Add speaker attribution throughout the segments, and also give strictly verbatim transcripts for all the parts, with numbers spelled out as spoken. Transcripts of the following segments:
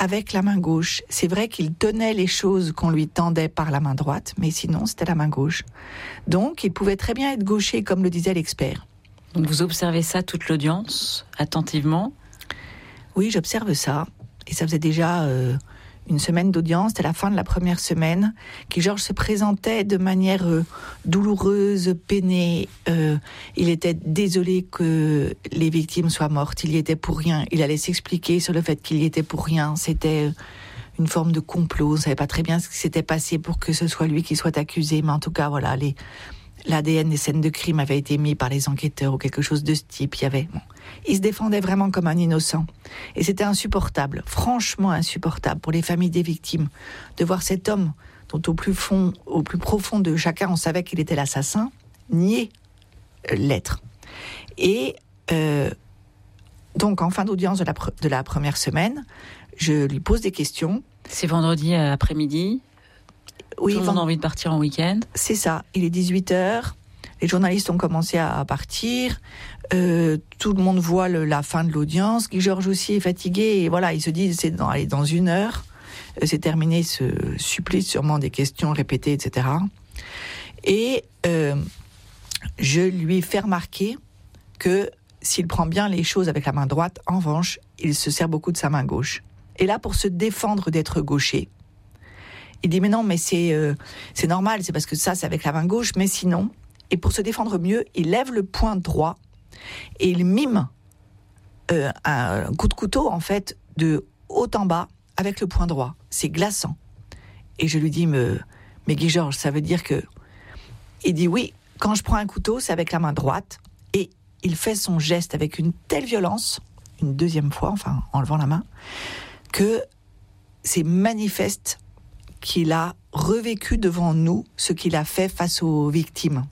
Speaker 1: avec la main gauche. C'est vrai qu'il tenait les choses qu'on lui tendait par la main droite, mais sinon, c'était la main gauche. Donc, il pouvait très bien être gaucher, comme le disait l'expert.
Speaker 2: Donc, vous observez ça toute l'audience, attentivement ?
Speaker 1: Oui, j'observe ça. Et ça faisait déjà euh, une semaine d'audience. C'était la fin de la première semaine. Guy Georges se présentait de manière euh, douloureuse, peinée. Euh, il était désolé que les victimes soient mortes. Il y était pour rien. Il allait s'expliquer sur le fait qu'il y était pour rien. C'était une forme de complot. On ne savait pas très bien ce qui s'était passé pour que ce soit lui qui soit accusé. Mais en tout cas, voilà, les... l'A D N des scènes de crime avait été mis par les enquêteurs ou quelque chose de ce type. Il y avait, bon, il se défendait vraiment comme un innocent. Et c'était insupportable, franchement insupportable pour les familles des victimes, de voir cet homme dont au plus fond, au plus profond de chacun, on savait qu'il était l'assassin, nier l'être. Et euh, donc, en fin d'audience de la, pre- de la première semaine, je lui pose des questions.
Speaker 2: C'est vendredi après-midi.
Speaker 1: Oui,
Speaker 2: tout le monde a envie de partir en week-end.
Speaker 1: C'est ça, il est dix-huit heures, les journalistes ont commencé à partir, euh, tout le monde voit le, la fin de l'audience, Guy Georges aussi est fatigué, et voilà, il se dit, c'est dans, allez, dans une heure, euh, c'est terminé ce supplice, sûrement des questions répétées, et cetera. Et euh, je lui fais remarquer que s'il prend bien les choses avec la main droite, en revanche, il se sert beaucoup de sa main gauche. Et là, pour se défendre d'être gaucher, il dit, mais non, mais c'est, euh, c'est normal, c'est parce que ça, c'est avec la main gauche, mais sinon, et pour se défendre mieux, il lève le poing droit et il mime euh, un coup de couteau, en fait, de haut en bas avec le poing droit. C'est glaçant. Et je lui dis, mais, mais Guy Georges, ça veut dire que... Il dit, oui, quand je prends un couteau, c'est avec la main droite. Et il fait son geste avec une telle violence, une deuxième fois, enfin, en levant la main, que c'est manifeste qu'il a revécu devant nous ce qu'il a fait face aux victimes.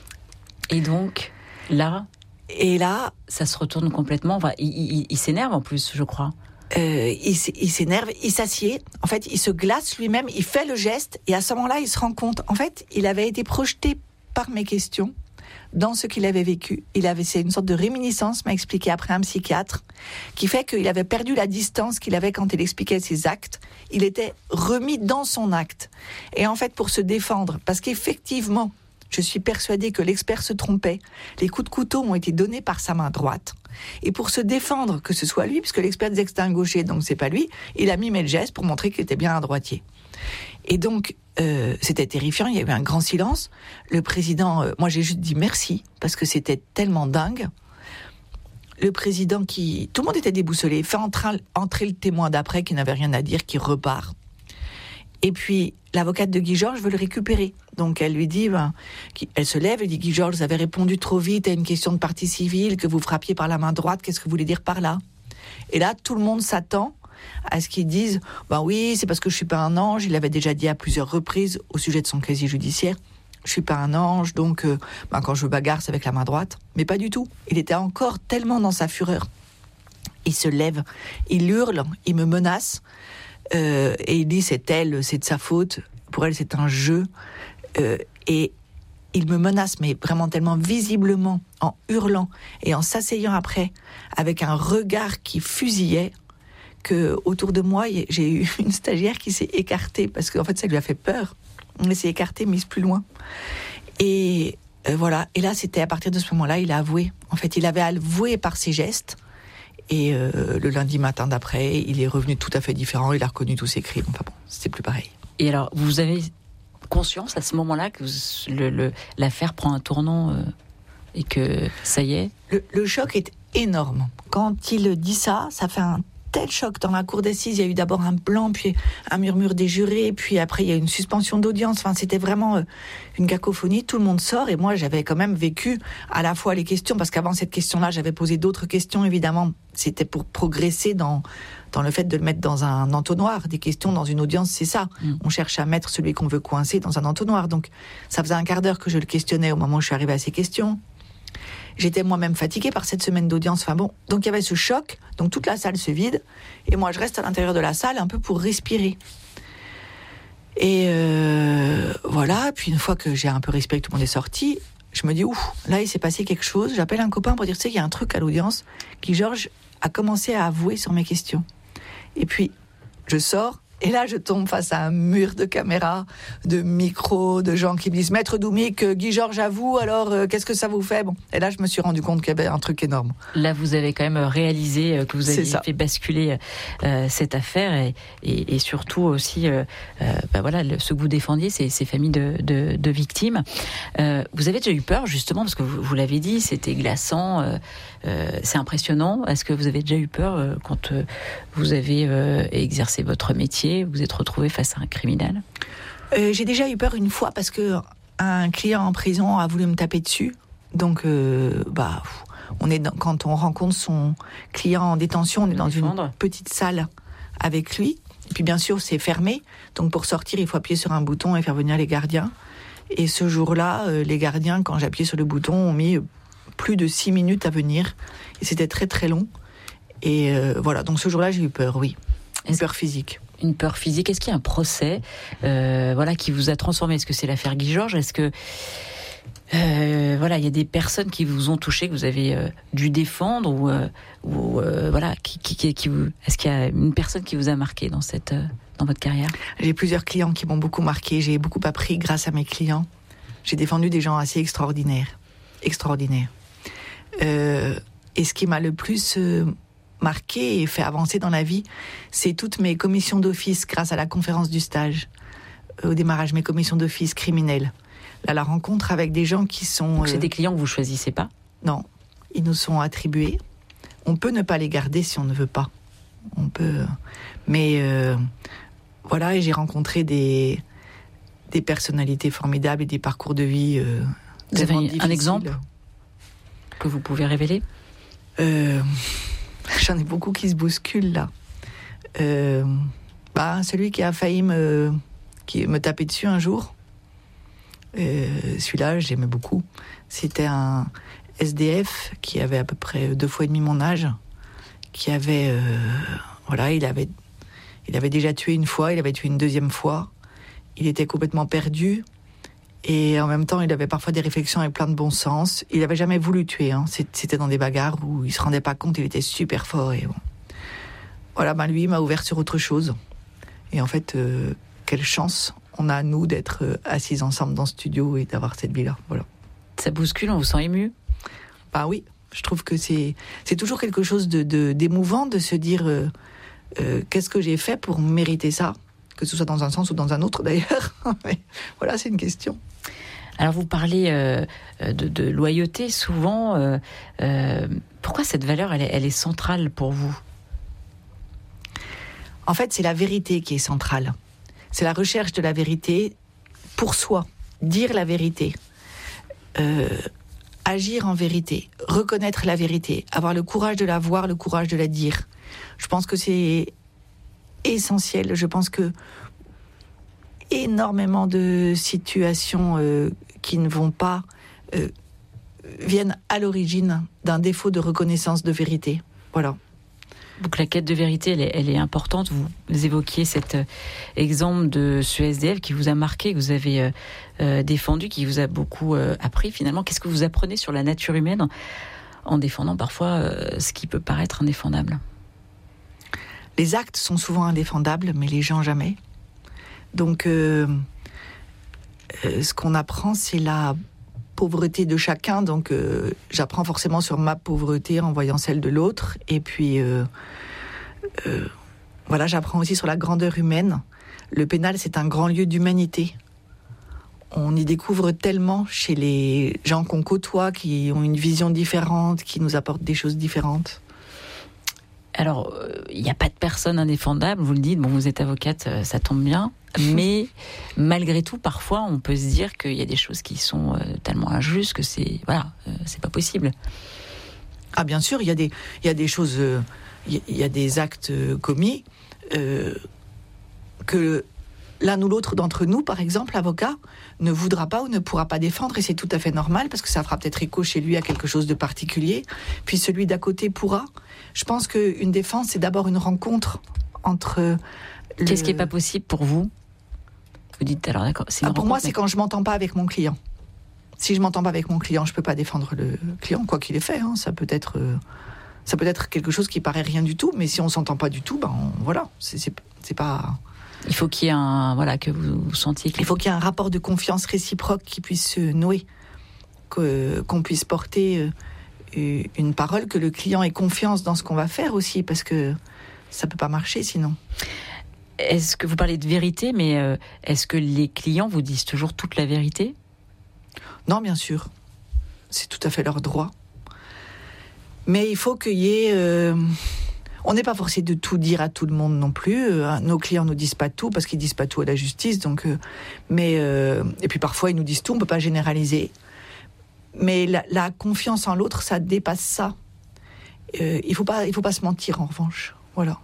Speaker 2: Et donc, là,
Speaker 1: et là,
Speaker 2: ça se retourne complètement. Enfin, il, il, il s'énerve en plus, je crois.
Speaker 1: Euh, il, il s'énerve, il s'assied. En fait, il se glace lui-même. Il fait le geste, et à ce moment-là, il se rend compte. En fait, il avait été projeté par mes questions dans ce qu'il avait vécu. Il avait, c'est une sorte de réminiscence, m'a expliqué après un psychiatre, qui fait qu'il avait perdu la distance qu'il avait quand il expliquait ses actes. Il était remis dans son acte. Et en fait, pour se défendre, parce qu'effectivement, je suis persuadée que l'expert se trompait. Les coups de couteau ont été donnés par sa main droite. Et pour se défendre, que ce soit lui, puisque l'expert disait que c'était un gaucher, donc c'est pas lui, il a mimé le geste pour montrer qu'il était bien un droitier. Et donc, euh, c'était terrifiant, il y a eu un grand silence. Le président, euh, moi j'ai juste dit merci, parce que c'était tellement dingue. Le président qui... Tout le monde était déboussolé, fait entrer, entrer le témoin d'après qui n'avait rien à dire, qui repart. Et puis, l'avocate de Guy Georges veut le récupérer. Donc, elle lui dit, ben, elle se lève, elle dit, Guy Georges, vous avez répondu trop vite à une question de partie civile, que vous frappiez par la main droite, qu'est-ce que vous voulez dire par là ? Et là, tout le monde s'attend à ce qu'ils disent, ben oui, c'est parce que je suis pas un ange, il avait déjà dit à plusieurs reprises, au sujet de son casier judiciaire, je suis pas un ange, donc, euh, ben, quand je bagarre, c'est avec la main droite. Mais pas du tout. Il était encore tellement dans sa fureur. Il se lève, il hurle, il me menace, Euh, et il dit c'est elle, c'est de sa faute, pour elle c'est un jeu, euh, et il me menace, mais vraiment tellement visiblement, en hurlant et en s'asseyant après avec un regard qui fusillait, que autour de moi j'ai eu une stagiaire qui s'est écartée parce qu'en fait ça lui a fait peur. Elle s'est écartée, mise plus loin, et euh, voilà. Et là c'était à partir de ce moment-là, il a avoué. En fait, il avait avoué par ses gestes. Et euh, le lundi matin d'après, il est revenu tout à fait différent. Il a reconnu tous ses crimes. Enfin bon, c'était plus pareil.
Speaker 2: Et alors, vous avez conscience à ce moment-là que vous, le, le, l'affaire prend un tournant euh, et que ça y est ?
Speaker 1: Le, le choc est énorme. Quand il dit ça, ça fait un tel choc. Dans la cour d'assises, il y a eu d'abord un blanc, puis un murmure des jurés, puis après il y a eu une suspension d'audience. Enfin, c'était vraiment euh, une cacophonie. Tout le monde sort, et moi j'avais quand même vécu à la fois les questions, parce qu'avant cette question-là, j'avais posé d'autres questions, évidemment. C'était pour progresser dans, dans le fait de le mettre dans un entonnoir. Des questions dans une audience, c'est ça. Mmh. On cherche à mettre celui qu'on veut coincer dans un entonnoir. Donc ça faisait un quart d'heure que je le questionnais au moment où je suis arrivée à ces questions. J'étais moi-même fatiguée par cette semaine d'audience. Enfin bon, donc il y avait ce choc. Donc toute la salle se vide. Et moi, je reste à l'intérieur de la salle un peu pour respirer. Et euh, voilà. Puis une fois que j'ai un peu respiré, que tout le monde est sorti, je me dis, ouf, là, il s'est passé quelque chose. J'appelle un copain pour dire, tu sais, il y a un truc à l'audience. Guy Georges a commencé à avouer sur mes questions. Et puis, je sors. Et là, je tombe face à un mur de caméras, de micros, de gens qui me disent « Maître Doumic, Guy Georges à vous, alors euh, qu'est-ce que ça vous fait ?» Bon. Et là, je me suis rendu compte qu'il y avait un truc énorme.
Speaker 2: Là, vous avez quand même réalisé que vous avez fait basculer euh, cette affaire et, et, et surtout aussi, euh, euh, bah voilà, le, ce que vous défendiez, ces, ces familles de, de, de victimes. Euh, vous avez déjà eu peur, justement, parce que vous, vous l'avez dit, c'était glaçant, euh, euh, c'est impressionnant. Est-ce que vous avez déjà eu peur euh, quand euh, vous avez euh, exercé votre métier? Vous êtes retrouvé face à un criminel?
Speaker 1: euh, J'ai déjà eu peur une fois parce que un client en prison a voulu me taper dessus. Donc, euh, bah, on est dans, quand on rencontre son client en détention, on est dans une petite salle avec lui. Et puis, bien sûr, c'est fermé. Donc, pour sortir, il faut appuyer sur un bouton et faire venir les gardiens. Et ce jour-là, euh, les gardiens, quand j'ai appuyé sur le bouton, ont mis plus de six minutes à venir. Et c'était très, très long. Et euh, voilà. Donc, ce jour-là, j'ai eu peur, oui. Une peur physique.
Speaker 2: Une peur physique. Est-ce qu'il y a un procès euh, voilà, qui vous a transformé? Est-ce que c'est l'affaire Guy Georges? Est-ce que euh, voilà, il y a des personnes qui vous ont touché, que vous avez euh, dû défendre ou, euh, ou euh, voilà, qui, qui, qui vous... Est-ce qu'il y a une personne qui vous a marqué dans, cette, euh, dans votre carrière?
Speaker 1: J'ai plusieurs clients qui m'ont beaucoup marqué. J'ai beaucoup appris grâce à mes clients. J'ai défendu des gens assez extraordinaires. Extraordinaires. Euh, et ce qui m'a le plus... Euh, marqué et fait avancer dans la vie, c'est toutes mes commissions d'office grâce à la conférence du stage. Au démarrage, mes commissions d'office criminelles. Là, la rencontre avec des gens qui sont...
Speaker 2: Donc c'est euh... des clients que vous choisissez pas?
Speaker 1: Non, ils nous sont attribués. On peut ne pas les garder si on ne veut pas. On peut... Mais euh, voilà, et j'ai rencontré des, des personnalités formidables et des parcours de vie euh,
Speaker 2: Vous avez un
Speaker 1: difficiles.
Speaker 2: exemple que vous pouvez révéler?
Speaker 1: euh, J'en ai beaucoup qui se bousculent là. Euh, bah, celui qui a failli me, qui me taper dessus un jour, euh, celui-là, j'aimais beaucoup. C'était un S D F qui avait à peu près deux fois et demi mon âge, qui avait, euh, voilà, il avait, il avait déjà tué une fois, il avait tué une deuxième fois. Il était complètement perdu. Et en même temps, il avait parfois des réflexions avec plein de bon sens. Il n'avait jamais voulu tuer. Hein. C'était dans des bagarres où il se rendait pas compte. Il était super fort. Et bon. Voilà, ben lui, il m'a ouvert sur autre chose. Et en fait, euh, quelle chance on a, nous, d'être euh, assis ensemble dans ce studio et d'avoir cette vie-là. Voilà.
Speaker 2: Ça bouscule, on vous sent ému?
Speaker 1: Bah oui, je trouve que c'est, c'est toujours quelque chose de, de, d'émouvant de se dire euh, euh, qu'est-ce que j'ai fait pour mériter ça? Que ce soit dans un sens ou dans un autre d'ailleurs. Mais voilà, c'est une question.
Speaker 2: Alors vous parlez euh, de, de loyauté souvent. Euh, euh, pourquoi cette valeur, elle est, elle est centrale pour vous?
Speaker 1: En fait, c'est la vérité qui est centrale. C'est la recherche de la vérité pour soi. Dire la vérité. Euh, agir en vérité. Reconnaître la vérité. Avoir le courage de la voir, le courage de la dire. Je pense que c'est essentiel. Je pense que énormément de situations euh, qui ne vont pas euh, viennent à l'origine d'un défaut de reconnaissance de vérité. Voilà.
Speaker 2: Donc la quête de vérité, elle est, elle est importante. Vous évoquiez cet euh, exemple de ce S D F qui vous a marqué, que vous avez euh, euh, défendu, qui vous a beaucoup euh, appris finalement. Qu'est-ce que vous apprenez sur la nature humaine en, en défendant parfois euh, ce qui peut paraître indéfendable?
Speaker 1: Les actes sont souvent indéfendables, mais les gens jamais. Donc, euh, euh, ce qu'on apprend, c'est la pauvreté de chacun. Donc, euh, j'apprends forcément sur ma pauvreté en voyant celle de l'autre. Et puis, euh, euh, voilà, j'apprends aussi sur la grandeur humaine. Le pénal, c'est un grand lieu d'humanité. On y découvre tellement chez les gens qu'on côtoie, qui ont une vision différente, qui nous apportent des choses différentes.
Speaker 2: Alors, il euh, n'y a pas de personne indéfendable, vous le dites, bon, vous êtes avocate, euh, ça tombe bien, mais malgré tout, parfois, on peut se dire qu'il y a des choses qui sont euh, tellement injustes que c'est, voilà, euh, c'est pas possible.
Speaker 1: Ah, bien sûr, il y a des, il y a des choses, il euh, y, y a des actes euh, commis euh, que l'un ou l'autre d'entre nous, par exemple, avocat, ne voudra pas ou ne pourra pas défendre, et c'est tout à fait normal, parce que ça fera peut-être écho chez lui à quelque chose de particulier, puis celui d'à côté pourra. Je pense qu'une défense, c'est d'abord une rencontre entre... Le...
Speaker 2: Qu'est-ce qui n'est pas possible pour vous? Vous dites, alors d'accord, c'est une
Speaker 1: ah, Pour
Speaker 2: rencontre,
Speaker 1: moi,
Speaker 2: mais...
Speaker 1: c'est quand je ne m'entends pas avec mon client. Si je ne m'entends pas avec mon client, je ne peux pas défendre le client, quoi qu'il ait fait. Hein. Ça peut être... Euh... Ça peut être quelque chose qui paraît rien du tout, mais si on s'entend pas du tout, ben on, voilà, c'est, c'est, c'est pas...
Speaker 2: Il faut qu'il y ait un... Voilà, que vous, vous sentiez... Que...
Speaker 1: Il faut qu'il y ait un rapport de confiance réciproque qui puisse se nouer, que, qu'on puisse porter euh, une parole, que le client ait confiance dans ce qu'on va faire aussi, parce que ça peut pas marcher sinon.
Speaker 2: Est-ce que vous parlez de vérité, mais euh, est-ce que les clients vous disent toujours toute la vérité ?
Speaker 1: Non, bien sûr. C'est tout à fait leur droit. Mais il faut qu'il y ait... Euh, on n'est pas forcé de tout dire à tout le monde non plus. Euh, nos clients ne nous disent pas tout, parce qu'ils ne disent pas tout à la justice. Donc, euh, mais, euh, et puis parfois, ils nous disent tout, on ne peut pas généraliser. Mais la, la confiance en l'autre, ça dépasse ça. Euh, il ne faut pas, il faut pas se mentir, en revanche. Voilà.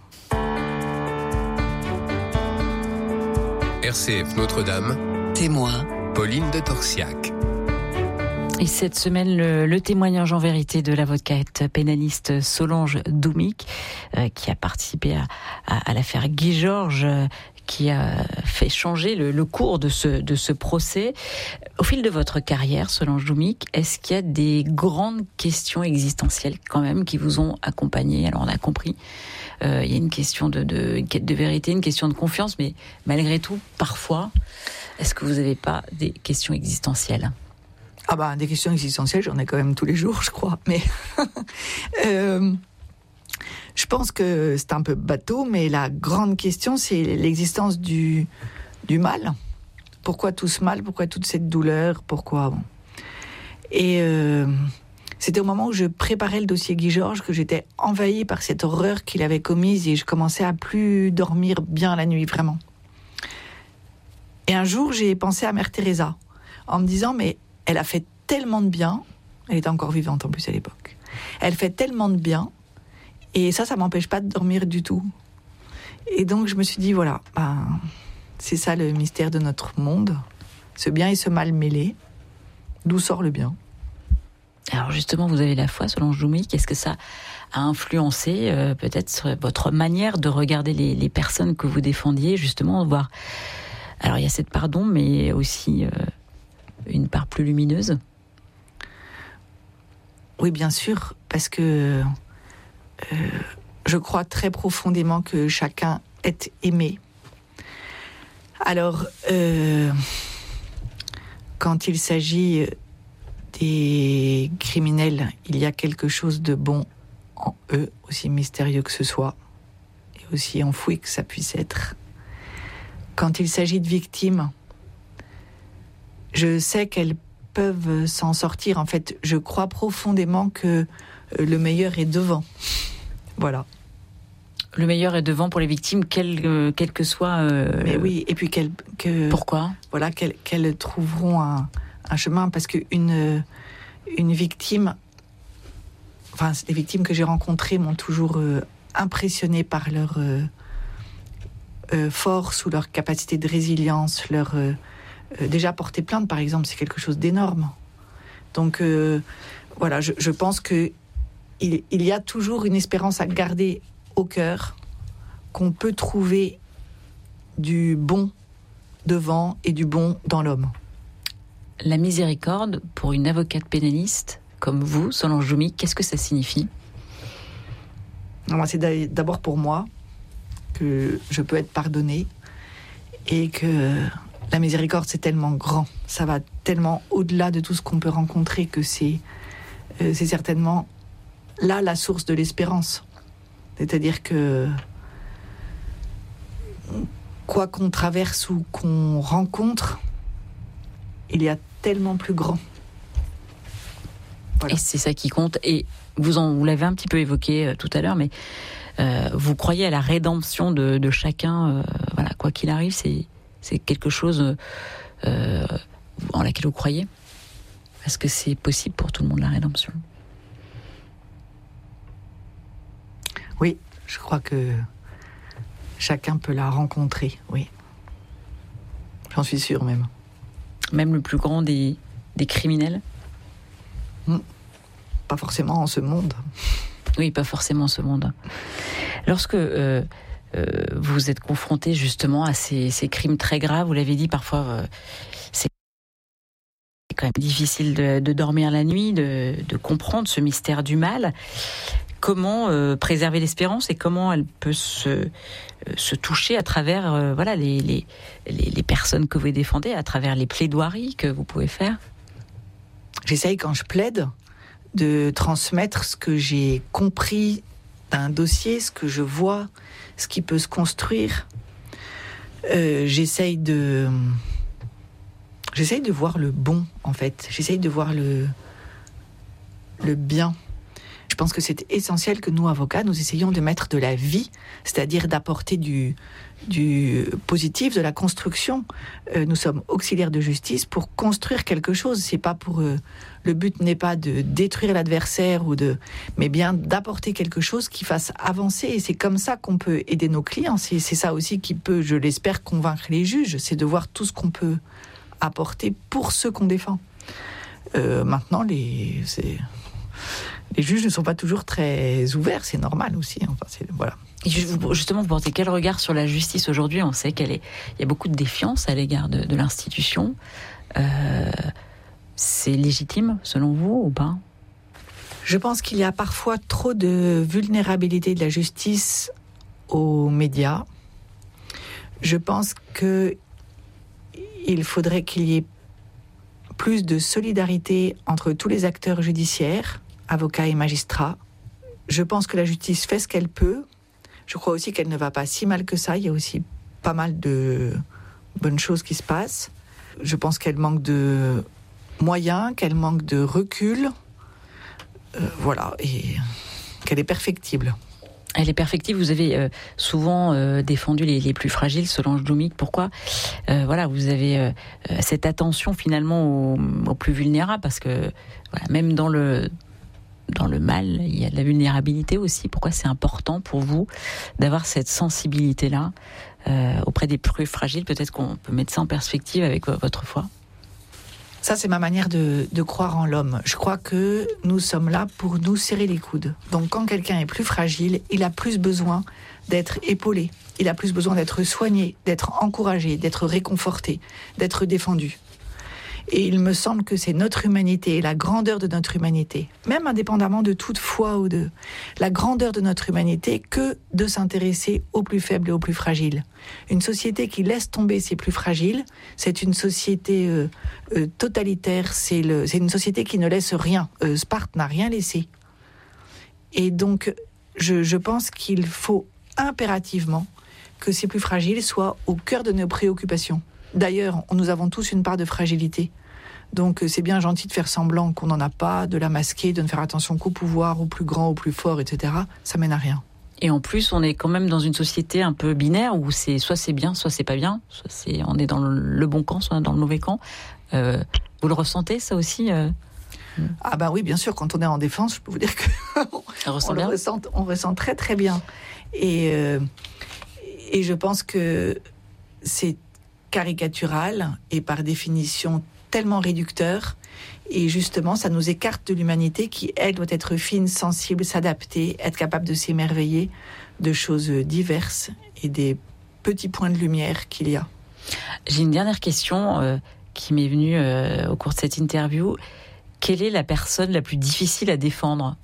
Speaker 3: R C F Notre-Dame.
Speaker 4: Témoin.
Speaker 3: Pauline de Torsiac.
Speaker 2: Et cette semaine, le, le témoignage en vérité de l'avocate pénaliste Solange Doumic, euh, qui a participé à, à, à l'affaire Guy Georges, euh, qui a fait changer le, le cours de ce, de ce procès. Au fil de votre carrière, Solange Doumic, est-ce qu'il y a des grandes questions existentielles quand même qui vous ont accompagné ? Alors on a compris, euh, il y a une question de, de quête de vérité, une question de confiance, mais malgré tout, parfois, est-ce que vous n'avez pas des questions existentielles ?
Speaker 1: Ah bah, des questions existentielles, j'en ai quand même tous les jours, je crois. Mais euh, je pense que c'est un peu bateau, mais la grande question, c'est l'existence du, du mal. Pourquoi tout ce mal ? Pourquoi toute cette douleur ? Pourquoi bon. Et euh, c'était au moment où je préparais le dossier Guy Georges que j'étais envahie par cette horreur qu'il avait commise et je commençais à plus dormir bien la nuit, vraiment. Et un jour, j'ai pensé à Mère Teresa en me disant, mais elle a fait tellement de bien, elle était encore vivante en plus à l'époque, elle fait tellement de bien, et ça, ça m'empêche pas de dormir du tout. Et donc je me suis dit, voilà, ben, c'est ça le mystère de notre monde, ce bien et ce mal mêlés, d'où sort le bien.
Speaker 2: Alors justement, vous avez la foi, Solange Doumic, est-ce que ça a influencé euh, peut-être sur votre manière de regarder les, les personnes que vous défendiez, justement, voir... Alors il y a cette pardon, mais aussi... Euh, une part plus lumineuse ?
Speaker 1: Oui, bien sûr, parce que euh, je crois très profondément que chacun est aimé. Alors, euh, quand il s'agit des criminels, il y a quelque chose de bon en eux, aussi mystérieux que ce soit, et aussi enfoui que ça puisse être. Quand il s'agit de victimes, je sais qu'elles peuvent s'en sortir. En fait, je crois profondément que le meilleur est devant. Voilà.
Speaker 2: Le meilleur est devant pour les victimes, quel, euh, quel que soit... Euh,
Speaker 1: Mais oui, et puis qu'elles... Que,
Speaker 2: pourquoi ?
Speaker 1: Voilà, qu'elles, qu'elles trouveront un, un chemin, parce qu'une une victime... Enfin, les victimes que j'ai rencontrées m'ont toujours euh, impressionnée par leur euh, euh, force ou leur capacité de résilience, leur... Euh, Euh, déjà porter plainte, par exemple, c'est quelque chose d'énorme. Donc, euh, voilà, je, je pense qu'il il y a toujours une espérance à garder au cœur, qu'on peut trouver du bon devant et du bon dans l'homme.
Speaker 2: La miséricorde, pour une avocate pénaliste comme vous, Solange Doumic, qu'est-ce que ça signifie ?
Speaker 1: Non, c'est d'abord pour moi que je peux être pardonnée et que... La miséricorde, c'est tellement grand, ça va tellement au-delà de tout ce qu'on peut rencontrer que c'est, euh, c'est certainement là la source de l'espérance. C'est-à-dire que quoi qu'on traverse ou qu'on rencontre, il y a tellement plus grand.
Speaker 2: Voilà. Et c'est ça qui compte. Et vous, en, vous l'avez un petit peu évoqué euh, tout à l'heure, mais euh, vous croyez à la rédemption de, de chacun. Euh, voilà, quoi qu'il arrive, c'est... C'est quelque chose euh, en laquelle vous croyez ? Est-ce que c'est possible pour tout le monde, la rédemption ?
Speaker 1: Oui, je crois que chacun peut la rencontrer, oui. J'en suis sûre même.
Speaker 2: Même le plus grand des, des criminels ?
Speaker 1: mmh. Pas forcément en ce monde.
Speaker 2: Oui, pas forcément en ce monde. Lorsque... Euh, Euh, vous êtes confronté justement à ces, ces crimes très graves. Vous l'avez dit, parfois euh, c'est quand même difficile de, de dormir la nuit, de, de comprendre ce mystère du mal. comment euh, préserver l'espérance et comment elle peut se, euh, se toucher à travers euh, voilà, les, les, les, les personnes que vous défendez, à travers les plaidoiries que vous pouvez faire?
Speaker 1: J'essaye, quand je plaide, de transmettre ce que j'ai compris d'un dossier, ce que je vois, ce qui peut se construire. Euh, j'essaye de... J'essaye de voir le bon, en fait. J'essaye de voir le, le bien. Je pense que c'est essentiel que nous, avocats, nous essayions de mettre de la vie, c'est-à-dire d'apporter du, du positif, de la construction. Euh, nous sommes auxiliaires de justice pour construire quelque chose. C'est pas pour, euh, le but n'est pas de détruire l'adversaire, ou de, mais bien d'apporter quelque chose qui fasse avancer. Et c'est comme ça qu'on peut aider nos clients. C'est, c'est ça aussi qui peut, je l'espère, convaincre les juges. C'est de voir tout ce qu'on peut apporter pour ceux qu'on défend. Euh, maintenant, les... C'est... Les juges ne sont pas toujours très ouverts, c'est normal aussi. Enfin, c'est, voilà.
Speaker 2: Et justement, vous portez quel regard sur la justice aujourd'hui? On sait qu'il y a beaucoup de défiance à l'égard de, de l'institution. Euh, c'est légitime, selon vous, ou pas?
Speaker 1: Je pense qu'il y a parfois trop de vulnérabilité de la justice aux médias. Je pense qu'il faudrait qu'il y ait plus de solidarité entre tous les acteurs judiciaires, avocats et magistrats. Je pense que la justice fait ce qu'elle peut. Je crois aussi qu'elle ne va pas si mal que ça. Il y a aussi pas mal de bonnes choses qui se passent. Je pense qu'elle manque de moyens, qu'elle manque de recul. Euh, voilà, et qu'elle est perfectible.
Speaker 2: Elle est perfectible. Vous avez euh, souvent euh, défendu les, les plus fragiles, Solange Doumic. Pourquoi euh, voilà, vous avez euh, cette attention finalement aux, aux plus vulnérables, parce que voilà, même dans le dans le mal, il y a de la vulnérabilité aussi. Pourquoi c'est important pour vous d'avoir cette sensibilité-là euh, auprès des plus fragiles? Peut-être qu'on peut mettre ça en perspective avec votre foi.
Speaker 1: Ça, c'est ma manière de, de croire en l'homme. Je crois que nous sommes là pour nous serrer les coudes. Donc quand quelqu'un est plus fragile, il a plus besoin d'être épaulé. Il a plus besoin d'être soigné, d'être encouragé, d'être réconforté, d'être défendu. Et il me semble que c'est notre humanité, la grandeur de notre humanité, même indépendamment de toute foi ou de la grandeur de notre humanité, que de s'intéresser aux plus faibles et aux plus fragiles. Une société qui laisse tomber ses plus fragiles, c'est une société euh, euh, totalitaire, c'est, le, c'est une société qui ne laisse rien. Euh, Sparte n'a rien laissé. Et donc, je, je pense qu'il faut impérativement que ces plus fragiles soient au cœur de nos préoccupations. D'ailleurs, nous avons tous une part de fragilité. Donc c'est bien gentil de faire semblant qu'on n'en a pas, de la masquer, de ne faire attention qu'au pouvoir, au plus grand, au plus fort, et cetera. Ça mène à rien.
Speaker 2: Et en plus, on est quand même dans une société un peu binaire où c'est soit c'est bien, soit c'est pas bien. Soit c'est, on est dans le bon camp, soit dans le mauvais camp. Euh, vous le ressentez, ça aussi euh...
Speaker 1: Ah bah oui, bien sûr. Quand on est en défense, je peux vous dire que on, on, le ressent, on ressent très très bien. Et, euh, et je pense que c'est caricatural et par définition tellement réducteur, et justement ça nous écarte de l'humanité qui, elle, doit être fine, sensible, s'adapter, être capable de s'émerveiller de choses diverses et des petits points de lumière qu'il y a.
Speaker 2: J'ai une dernière question euh, qui m'est venue euh, au cours de cette interview. Quelle est la personne la plus difficile à défendre?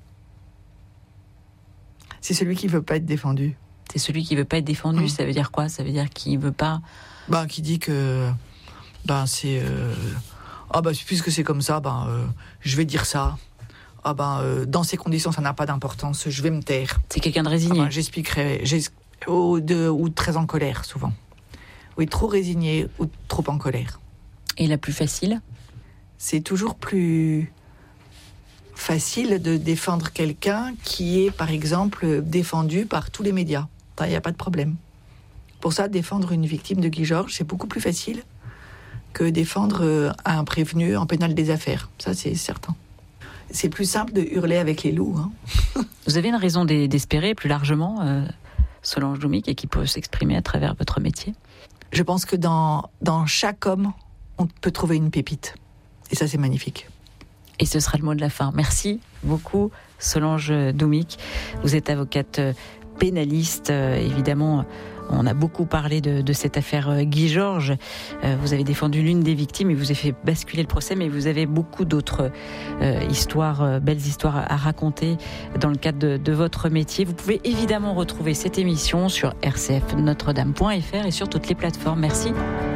Speaker 1: C'est celui qui ne veut pas être défendu.
Speaker 2: C'est celui qui ne veut pas être défendu, mmh. Ça veut dire quoi? Ça veut dire qu'il ne veut pas...
Speaker 1: Ben, qui dit que ben, c'est... Euh, ah ben, puisque c'est comme ça, ben, euh, je vais dire ça. Ah ben, euh, dans ces conditions, ça n'a pas d'importance, je vais me taire.
Speaker 2: C'est quelqu'un de résigné.
Speaker 1: Ah ben, j'expliquerai. Ou, de, ou très en colère, souvent. Oui, trop résigné ou trop en colère.
Speaker 2: Et la plus facile?
Speaker 1: C'est toujours plus facile de défendre quelqu'un qui est, par exemple, défendu par tous les médias. Il n'y a pas de problème. Pour ça, défendre une victime de Guy Georges, c'est beaucoup plus facile que défendre un prévenu en pénal des affaires. Ça, c'est certain. C'est plus simple de hurler avec les loups. Hein.
Speaker 2: Vous avez une raison d'espérer plus largement, euh, Solange Doumic, et qui peut s'exprimer à travers votre métier?
Speaker 1: Je pense que dans, dans chaque homme, on peut trouver une pépite. Et ça, c'est magnifique.
Speaker 2: Et ce sera le mot de la fin. Merci beaucoup, Solange Doumic. Vous êtes avocate pénaliste, euh, évidemment. on a beaucoup parlé de, de cette affaire Guy Georges. Euh, vous avez défendu l'une des victimes et vous avez fait basculer le procès, mais vous avez beaucoup d'autres euh, histoires, euh, belles histoires à raconter dans le cadre de, de votre métier. Vous pouvez évidemment retrouver cette émission sur r c f notre dame point f r et sur toutes les plateformes. Merci.